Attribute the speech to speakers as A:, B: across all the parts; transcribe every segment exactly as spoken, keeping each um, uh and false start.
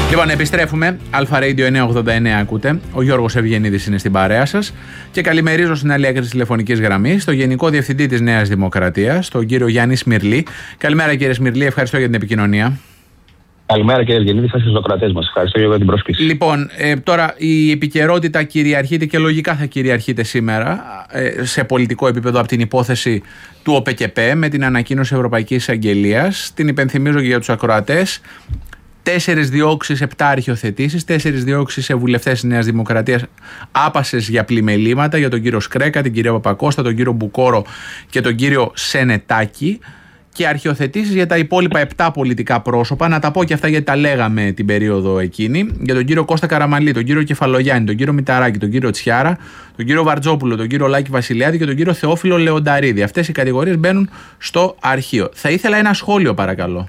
A: Λοιπόν, επιστρέφουμε. Αλφα Radio εννιακόσια ογδόντα εννέα ακούτε. Ο Γιώργος Ευγενίδης είναι στην παρέα σας. Και καλημερίζω στην άλλη άκρη της τηλεφωνικής γραμμής, τον Γενικό Διευθυντή της Νέας Δημοκρατίας, τον κύριο Γιάννη Σμυρλή. Καλημέρα, κύριε Σμυρλή, ευχαριστώ για την επικοινωνία.
B: Καλημέρα, κύριε Ευγενίδη, σας στους ακροατές μας. Ευχαριστώ για την πρόσκληση.
A: Λοιπόν, ε, τώρα η επικαιρότητα κυριαρχείται και λογικά θα κυριαρχείται σήμερα ε, σε πολιτικό επίπεδο από την υπόθεση του ΟΠΕΚΕΠΕ με την ανακοίνωση Ευρωπαϊκής Εισαγγελίας. Την υπενθυμίζω και για τους ακροατές. Τέσσερις διώξεις, επτά αρχιοθετήσεις, τέσσερις διώξεις σε βουλευτές της Νέας Δημοκρατίας άπασες για πλημελήματα, για τον κύριο Σκρέκα, την κυρία Παπακώστα, τον κύριο Μπουκόρο και τον κύριο Σενετάκη, και αρχιοθετήσεις για τα υπόλοιπα επτά πολιτικά πρόσωπα. Να τα πω και αυτά γιατί τα λέγαμε την περίοδο εκείνη. Για τον κύριο Κώστα Καραμανλή, τον κύριο Κεφαλογιάννη, τον κύριο Μηταράκη, τον κύριο Τσιάρα, τον κύριο Βαρτζόπουλο, τον κύριο Λάκη Βασιλιάδη και τον κύριο Θεόφιλο Λεονταρίδη. Αυτές οι κατηγορίες μπαίνουν στο αρχείο. Θα ήθελα ένα σχόλιο, παρακαλώ.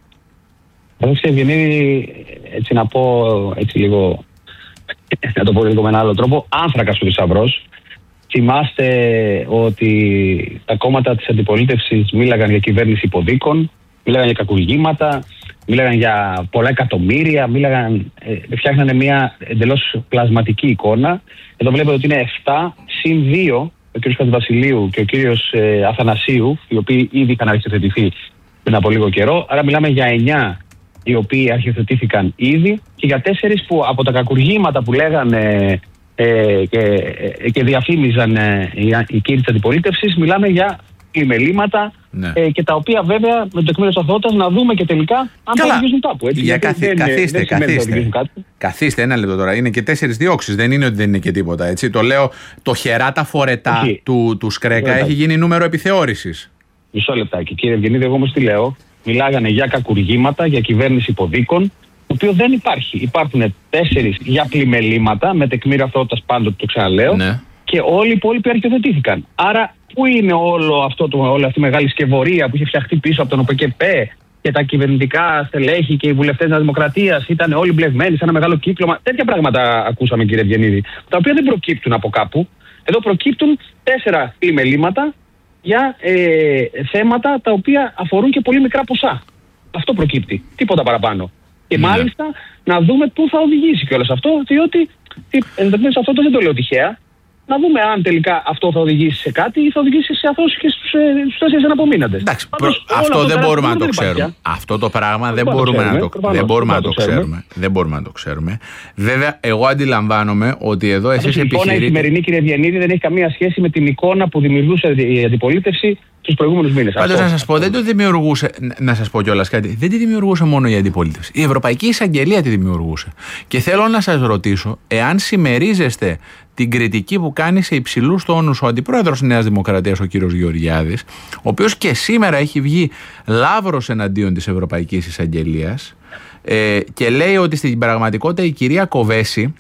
B: Όχι, Ευγενίδη, έτσι να πω, έτσι λίγο, να το πω λίγο με έναν άλλο τρόπο, άνθρακας ο θησαυρός. Θυμάστε ότι τα κόμματα της αντιπολίτευσης μίλαγαν για κυβέρνηση υποδίκων, μίλαγαν για κακουργήματα, μίλαγαν για πολλά εκατομμύρια, μίλαγαν, ε, φτιάχνανε μια εντελώς πλασματική εικόνα. Εδώ βλέπετε ότι είναι επτά συν δύο, ο κ. Χατζηβασιλείου και ο κ. Ε, Αθανασίου, οι οποίοι ήδη είχαν αρχιοθετηθεί πριν από λίγο καιρό. Άρα μιλάμε για εννιά οι οποίοι αρχιοθετήθηκαν ήδη και για τέσσερις που από τα κακουργήματα που λέγανε ε, και, ε, και διαφήμιζαν ε, οι, οι κύριοι της αντιπολίτευσης, μιλάμε για πλημελήματα, ναι. ε, και τα οποία βέβαια με το τεκμήριο της αθωότητας να δούμε και τελικά αν θα οδηγήσουν κάπου. Έτσι,
A: για καθι, δεν, καθίστε, δεν καθίστε. Καθίστε ένα λεπτό τώρα. Είναι και τέσσερις διώξεις, δεν είναι ότι δεν είναι και τίποτα. Έτσι. Το λέω, το χεράτα φορετά του, του Σκρέκα έχει γίνει νούμερο επιθεώρησης. Μισό
B: λεπτάκι. Κύριε Ευγενίδη, εγώ όμως τι λέω. Μιλάγανε για κακουργήματα, για κυβέρνηση υποδίκων, το οποίο δεν υπάρχει. Υπάρχουν τέσσερις για πλημελήματα, με τεκμήριο αθωότητας πάντοτε, το ξαναλέω, ναι. Και όλοι οι υπόλοιποι αρχιοθετήθηκαν. Άρα, πού είναι όλο αυτό το, όλη αυτή η μεγάλη σκευωρία που είχε φτιαχτεί πίσω από τον ΟΠΕΚΕΠΕ και τα κυβερνητικά στελέχη και οι βουλευτές της Δημοκρατίας ήταν όλοι μπλεγμένοι σε ένα μεγάλο κύκλωμα? Τέτοια πράγματα ακούσαμε, κύριε Ευγενίδη, τα οποία δεν προκύπτουν από κάπου. Εδώ προκύπτουν τέσσερα πλημελήματα για ε, θέματα τα οποία αφορούν και πολύ μικρά ποσά. Αυτό προκύπτει. Τίποτα παραπάνω. Και yeah. μάλιστα να δούμε πού θα οδηγήσει κιόλας αυτό, διότι ενδεχομένως αυτό δεν το λέω τυχαία. Να δούμε αν τελικά αυτό θα οδηγήσει σε κάτι ή θα οδηγήσει σε αθώωση και στους, στους τέσσερις αναπομείναντες.
A: Εντάξει, προ... αυτό δεν μπορούμε να το ξέρουμε. Αυτό το πράγμα δεν μπορούμε να το, δεν μπορούμε να το ξέρουμε. Δεν μπορούμε να το ξέρουμε. Βέβαια, εγώ αντιλαμβάνομαι ότι εδώ εσείς επιχειρείτε. Η εικόνα η σημερινή, κύριε Ευγενίδη, δεν έχει καμία σχέση με την εικόνα που δημιουργούσε η αντιπολίτευση τους προηγούμενους μήνες. Πάντως, να σας πω, δεν το δημιουργούσε. Να σας πω κιόλας κάτι. Δεν τη δημιουργούσε μόνο η αντιπολίτευση. Η Ευρωπαϊκή Εισαγγελία τη δημιουργούσε. Και θέλω να σας ρωτήσω, εάν συμμερίζεστε την κριτική που κάνει σε υψηλούς τόνους ο αντιπρόεδρος της Νέας Δημοκρατίας, ο κύριος Γεωργιάδης, ο οποίος και σήμερα έχει βγει λαύρος εναντίον της Ευρωπαϊκής Εισαγγελίας, ε, και λέει ότι στην πραγματικότητα η κυρία Κοβέση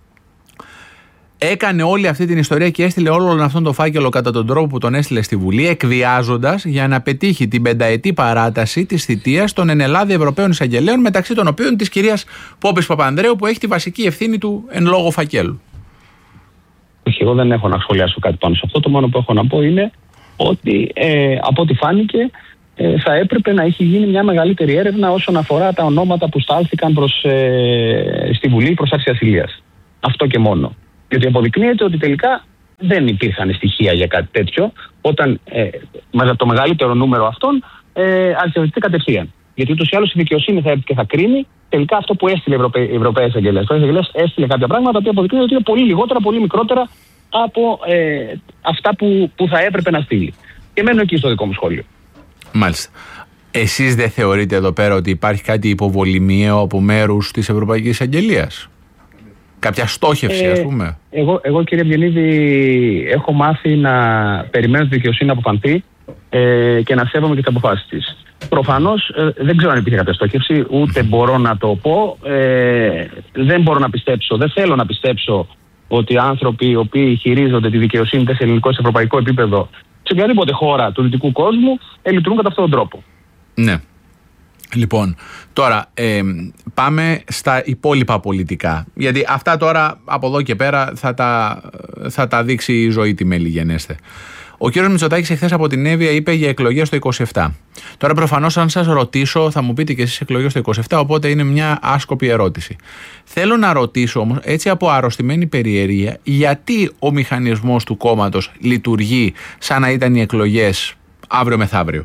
A: έκανε όλη αυτή την ιστορία και έστειλε όλον αυτόν τον φάκελο κατά τον τρόπο που τον έστειλε στη Βουλή, εκβιάζοντας για να πετύχει την πενταετή παράταση της θητείας των ενελάδη Ευρωπαίων Εισαγγελέων, μεταξύ των οποίων της κυρίας Πόπης Παπανδρέου, που έχει τη βασική ευθύνη του εν λόγω φακέλου.
B: Όχι, εγώ δεν έχω να σχολιάσω κάτι πάνω σε αυτό. Το μόνο που έχω να πω είναι ότι ε, από ό,τι φάνηκε ε, θα έπρεπε να έχει γίνει μια μεγαλύτερη έρευνα όσον αφορά τα ονόματα που στάλθηκαν προς, ε, στη Βουλή προς άρση ασυλίας. Αυτό και μόνο. Γιατί αποδεικνύεται ότι τελικά δεν υπήρχαν στοιχεία για κάτι τέτοιο, όταν ε, με το μεγαλύτερο νούμερο αυτών ε, αρχιοθετείται κατευθείαν. Γιατί ούτως ή άλλως η δικαιοσύνη θα έρθει και θα κρίνει τελικά αυτό που έστειλε η Ευρωπαϊκή Εισαγγελία. Η Ευρωπαϊκή έστειλε κάποια πράγματα που αποδεικνύεται ότι είναι πολύ λιγότερα, πολύ μικρότερα από ε, αυτά που, που θα έπρεπε να στείλει. Και μένω εκεί στο δικό μου σχόλιο.
A: Μάλιστα. Εσείς δεν θεωρείτε εδώ πέρα ότι υπάρχει κάτι υποβολημιαίο από μέρους της Ευρωπαϊκής Εισαγγελίας? Κάποια στόχευση, ε, ας πούμε.
B: Εγώ, εγώ, κύριε Ευγενίδη, έχω μάθει να περιμένω τη δικαιοσύνη να αποφανθεί ε, και να σέβομαι και τις αποφάσεις της. Προφανώς ε, δεν ξέρω αν υπήρχε κάποια στόχευση, ούτε μπορώ να το πω. Ε, δεν μπορώ να πιστέψω, δεν θέλω να πιστέψω ότι άνθρωποι οι οποίοι χειρίζονται τη δικαιοσύνη σε ελληνικό και σε ευρωπαϊκό επίπεδο σε οποιαδήποτε χώρα του δυτικού κόσμου ε, λειτουργούν κατά αυτόν τον τρόπο.
A: Ναι. Λοιπόν, τώρα ε, πάμε στα υπόλοιπα πολιτικά. Γιατί αυτά τώρα από εδώ και πέρα θα τα, θα τα δείξει η ζωή, τη μέλη γενέστε. Ο κύριος Μητσοτάκης εχθές από την Εύβοια είπε για εκλογές το είκοσι επτά. Τώρα προφανώς αν σας ρωτήσω θα μου πείτε και εσείς εκλογές το είκοσι επτά, οπότε είναι μια άσκοπη ερώτηση. Θέλω να ρωτήσω όμως, έτσι από αρρωστημένη περιέργεια, γιατί ο μηχανισμός του κόμματος λειτουργεί σαν να ήταν οι εκλογές αύριο μεθαύριο.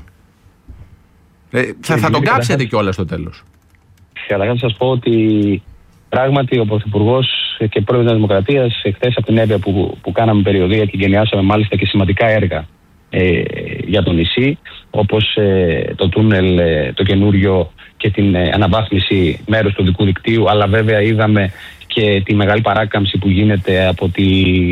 A: Ε, θα, θα τον κάψετε κιόλας στο τέλος.
B: Καταρχάς να σας πω ότι πράγματι ο Πρωθυπουργός και πρόεδρος της Δημοκρατίας χθες από την Εύβοια που, που κάναμε περιοδεία και γενιάσαμε μάλιστα και σημαντικά έργα ε, για το νησί, όπως ε, το τούνελ ε, το καινούριο και την ε, αναβάθμιση μέρους του δικού δικτύου, αλλά βέβαια είδαμε και τη μεγάλη παράκαμψη που γίνεται από τη,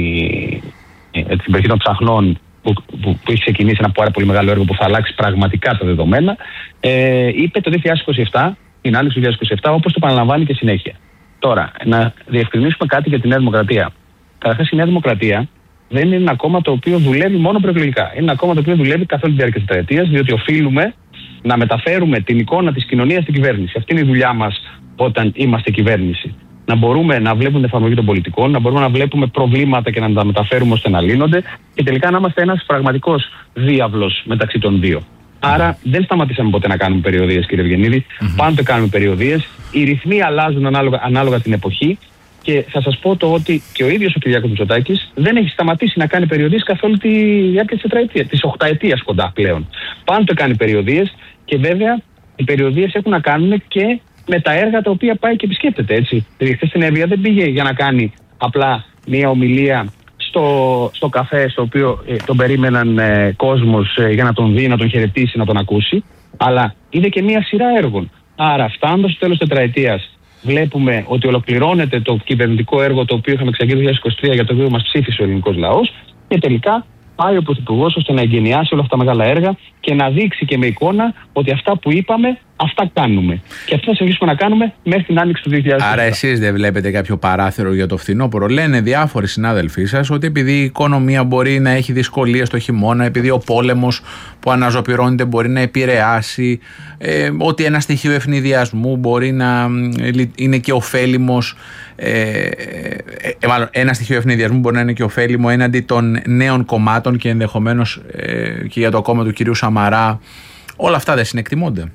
B: ε, την περιοχή των Ψαχνών που, που, που έχει ξεκινήσει ένα πάρα πολύ μεγάλο έργο που θα αλλάξει πραγματικά τα δεδομένα. Ε, είπε το δύο χιλιάδες είκοσι επτά, την άνοιξη του δύο χιλιάδες είκοσι επτά, όπως το παραλαμβάνει και συνέχεια. Τώρα, να διευκρινίσουμε κάτι για τη Νέα Δημοκρατία. Καταρχάς, η Νέα Δημοκρατία δεν είναι ένα κόμμα το οποίο δουλεύει μόνο προεκλογικά. Είναι ένα κόμμα το οποίο δουλεύει καθ' όλη τη διάρκεια της τετραετίας, διότι οφείλουμε να μεταφέρουμε την εικόνα της κοινωνίας στην κυβέρνηση. Αυτή είναι η δουλειά μας όταν είμαστε κυβέρνηση. Να μπορούμε να βλέπουμε την εφαρμογή των πολιτικών, να μπορούμε να βλέπουμε προβλήματα και να τα μεταφέρουμε ώστε να λύνονται και τελικά να είμαστε ένας πραγματικός διάβλος μεταξύ των δύο. Άρα δεν σταματήσαμε ποτέ να κάνουμε περιοδίες, κύριε Ευγενίδη. Mm-hmm. Πάντοτε κάνουμε περιοδίες. Οι ρυθμοί αλλάζουν ανάλογα, ανάλογα την εποχή. Και θα σας πω το ότι και ο ίδιος ο Κυριάκος Μητσοτάκης δεν έχει σταματήσει να κάνει περιοδίες καθ' όλη τη διάρκεια της τετραετίας, της οχταετίας κοντά πλέον. Πάντοτε κάνει περιοδίες και βέβαια οι περιοδίες έχουν να κάνουν και με τα έργα τα οποία πάει και επισκέπτεται. Έτσι. Χθες στην Εύβοια δεν πήγε για να κάνει απλά μια ομιλία στο, στο καφέ, στο οποίο ε, τον περίμεναν ε, κόσμος ε, για να τον δει, να τον χαιρετήσει, να τον ακούσει, αλλά είδε και μια σειρά έργων. Άρα, φτάνοντας στο τέλος της τετραετίας, βλέπουμε ότι ολοκληρώνεται το κυβερνητικό έργο το οποίο είχαμε εξαγγείλει το δύο χιλιάδες είκοσι τρία, για το οποίο μας ψήφισε ο ελληνικός λαός, και τελικά πάει ο Πρωθυπουργός ώστε να εγκαινιάσει όλα αυτά τα μεγάλα έργα και να δείξει και με εικόνα ότι αυτά που είπαμε, αυτά κάνουμε. Και αυτό θα συνεχίσουμε να κάνουμε μέχρι την άνοιξη του δύο χιλιάδες είκοσι.
A: Άρα, εσείς δεν βλέπετε κάποιο παράθυρο για το φθινόπωρο? Λένε διάφοροι συνάδελφοί σας ότι επειδή η οικονομία μπορεί να έχει δυσκολίες το χειμώνα, επειδή ο πόλεμος που αναζωπυρώνεται μπορεί να επηρεάσει, ε, ότι ένα στοιχείο ευνηδιασμού μπορεί να είναι και ωφέλιμος. Ε, ε, μάλλον ένα στοιχείο ευνηδιασμού μπορεί να είναι και ωφέλιμο έναντι των νέων κομμάτων και ενδεχομένως ε, και για το κόμμα του κυρίου Σαμαρά. Όλα αυτά δεν συνεκτιμώνται?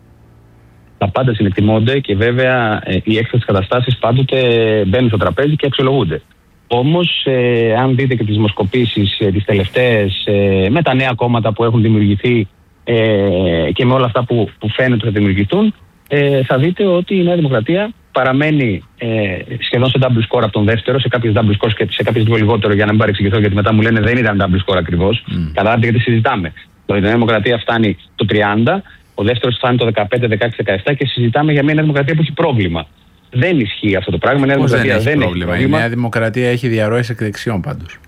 B: Τα πάντα συνεκτιμώνται και βέβαια ε, οι έκτακτες καταστάσεις πάντοτε μπαίνουν στο τραπέζι και αξιολογούνται. Όμως, ε, αν δείτε και τις δημοσκοπήσεις ε, τις τελευταίες ε, με τα νέα κόμματα που έχουν δημιουργηθεί ε, και με όλα αυτά που, που φαίνεται ότι θα δημιουργηθούν, ε, θα δείτε ότι η Νέα Δημοκρατία παραμένει ε, σχεδόν σε double score από τον δεύτερο, σε κάποιες double scores και σε κάποιες λίγο λιγότερο, για να μην παρεξηγηθώ, γιατί μετά μου λένε δεν ήταν double score ακριβώς. Mm. Καταλάβετε γιατί συζητάμε. Η Νέα Δημοκρατία φτάνει το τριάντα, ο δεύτερος φτάνει το δεκαπέντε, δεκαέξι, δεκαεπτά και συζητάμε για μια Νέα Δημοκρατία που έχει πρόβλημα. Δεν ισχύει αυτό το πράγμα. Η Νέα Δημοκρατία δεν έχει, δεν πρόβλημα. έχει πρόβλημα.
A: Η Νέα Δημοκρατία έχει διαρροές εκ δεξιών πάντως.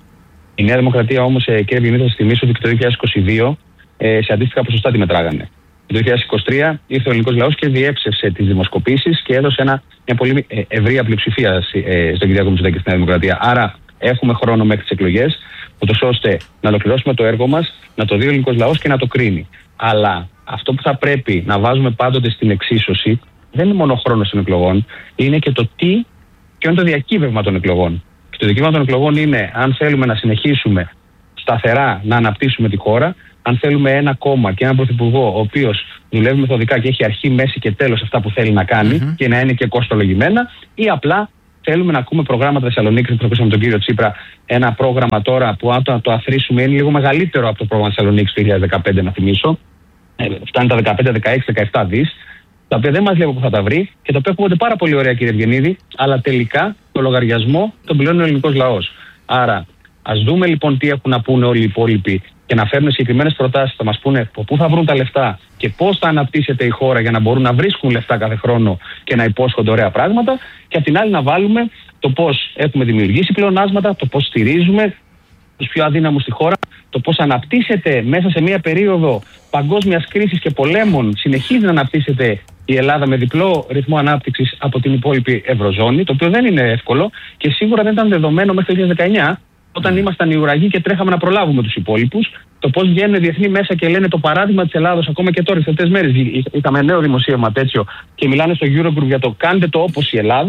B: Η Νέα Δημοκρατία όμως, ε, κύριε Ευγενίδη, θα σας θυμίσω ότι και το δύο χιλιάδες είκοσι δύο ε, σε αντίστοιχα ποσοστά τη μετράγανε. Το δύο χιλιάδες είκοσι τρία ήρθε ο ελληνικός λαός και διέψευσε τις δημοσκοπήσεις και έδωσε ένα, μια πολύ ε, ευρεία πλειοψηφία ε, στον Κυριάκο Μητσοτάκη στη Νέα Δημοκρατία. Άρα έχουμε χρόνο μέχρι τις εκλογές, ούτως ώστε να ολοκληρώσουμε το έργο μας, να το δει ο ελληνικός λαός και να το κρίνει. Αλλά αυτό που θα πρέπει να βάζουμε πάντοτε στην εξίσωση δεν είναι μόνο ο χρόνος των εκλογών, είναι και το τι, ποιο είναι το διακύβευμα των εκλογών. Και το διακύβευμα των εκλογών είναι αν θέλουμε να συνεχίσουμε σταθερά να αναπτύσσουμε τη χώρα, αν θέλουμε ένα κόμμα και έναν πρωθυπουργό ο οποίος δουλεύει μεθοδικά και έχει αρχή, μέση και τέλος αυτά που θέλει να κάνει mm-hmm. και να είναι και κοστολογημένα, ή απλά θέλουμε να ακούμε προγράμματα Θεσσαλονίκης, που ακούσαμε τον κύριο Τσίπρα, ένα πρόγραμμα τώρα που αν το, το αθροίσουμε είναι λίγο μεγαλύτερο από το πρόγραμμα Θεσσαλονίκης του δύο χιλιάδες δεκαπέντε, να θυμίσω. Ε, φτάνει τα δεκαπέντε, δεκαέξι, δεκαεπτά δις, τα οποία δεν μας λέει που θα τα βρει και τα οποία ακούγονται πάρα πολύ ωραία, κύριε Ευγενίδη, αλλά τελικά το λογαριασμό τον πληρώνει ο ελληνικός λαός. Άρα, ας δούμε λοιπόν τι έχουν να πούνε όλοι οι υπόλοιποι και να φέρουν συγκεκριμένες προτάσεις, θα μας πούνε πού θα βρουν τα λεφτά και πώς θα αναπτύσσεται η χώρα για να μπορούν να βρίσκουν λεφτά κάθε χρόνο και να υπόσχονται ωραία πράγματα. Και απ' την άλλη να βάλουμε το πώς έχουμε δημιουργήσει πλεονάσματα, το πώς στηρίζουμε τους πιο αδύναμους στη χώρα, το πώς αναπτύσσεται μέσα σε μια περίοδο παγκόσμιας κρίσης και πολέμων, συνεχίζει να αναπτύσσεται η Ελλάδα με διπλό ρυθμό ανάπτυξης από την υπόλοιπη Ευρωζώνη, το οποίο δεν είναι εύκολο και σίγουρα δεν ήταν δεδομένο μέχρι το δύο χιλιάδες δεκαεννιά, όταν ήμασταν οι ουραγοί και τρέχαμε να προλάβουμε τους υπόλοιπους. Το πώς βγαίνουν διεθνή μέσα και λένε το παράδειγμα της Ελλάδος, ακόμα και τώρα, τις τελευταίες μέρες είχαμε νέο δημοσίευμα τέτοιο και μιλάνε στο Eurogroup για το κάντε το όπως η Ελλάδα.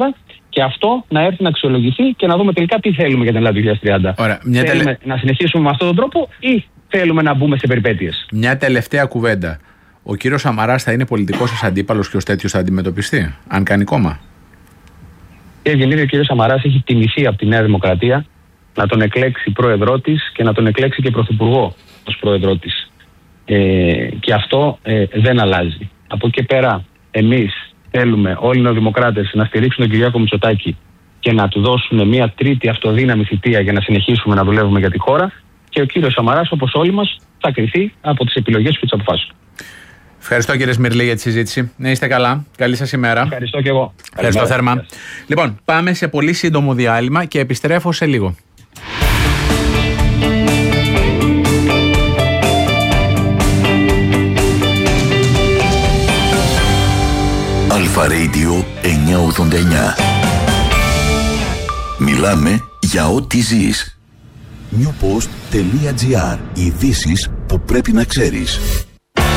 B: και αυτό να έρθει να αξιολογηθεί και να δούμε τελικά τι θέλουμε για την Ελλάδα του δύο χιλιάδες τριάντα.
A: Ωραία, μια
B: θέλουμε
A: τελε...
B: να συνεχίσουμε με αυτόν τον τρόπο ή θέλουμε να μπούμε σε περιπέτειες?
A: Μια τελευταία κουβέντα. Ο κύριος Σαμαράς θα είναι πολιτικός σας αντίπαλος και ως τέτοιος θα αντιμετωπιστεί, αν κάνει κόμμα?
B: Κύριε Γεννίδη, ο κύριος Σαμαράς έχει τιμηθεί από τη Νέα Δημοκρατία να τον εκλέξει πρόεδρό της και να τον εκλέξει και πρωθυπουργό ως πρόεδρό της. Ε, και αυτό ε, δεν αλλάζει. Από εκεί πέρα, εμείς θέλουμε όλοι οι νεοδημοκράτες να στηρίξουν τον Κυριάκο Μητσοτάκη και να του δώσουν μια τρίτη αυτοδύναμη θητεία για να συνεχίσουμε να δουλεύουμε για τη χώρα. Και ο κύριος Σαμαράς, όπως όλοι μας, θα κριθεί από τις επιλογές και τις αποφάσεις του.
A: Ευχαριστώ κύριε Σμυρλή για τη συζήτηση. Να είστε καλά. Καλή σας ημέρα.
B: Ευχαριστώ και εγώ.
A: Ευχαριστώ θερμά. Ευχαριστώ. Λοιπόν, πάμε σε πολύ σύντομο διάλειμμα και επιστρέφω σε λίγο.
C: Αλφα Radio εννιακόσια ογδόντα εννιά. Μιλάμε για ό,τι ζεις. newpost.gr. Ειδήσεις που πρέπει να ξέρεις.